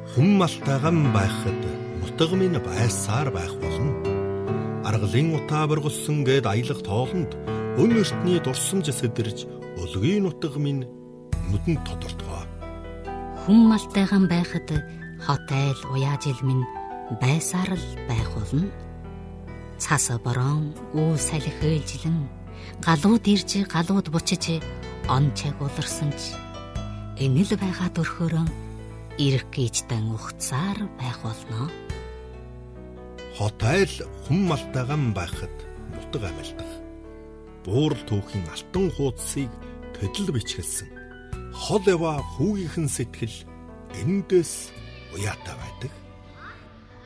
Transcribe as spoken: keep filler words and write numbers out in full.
Хүн малтайган байхад нутаг минь байсаар байх болно. Аргалын утаа бургалсан гээд аялах тоолонд өн эртний дурсамж сэдэрж өлгийн нутаг минь нүдэнд тодортгоо. Хүн малтайган байхад хот айл уяажил минь байсаар л байх болно. Цас борон үл салхи ээлжилэн галууд ирж галууд бучиж он чаг уларсан ч энэл байгаа дөрхөрөн ирэх гीजтэн ухцаар байх болно. Хот айл хүн малтайган байхад нутаг амьалдах. Буурал түүхийн алтан хуудсыг төдөл бичгэлсэн. Хол ява хүүгийнхэн сэтгэл эндээс уяатай байдаг.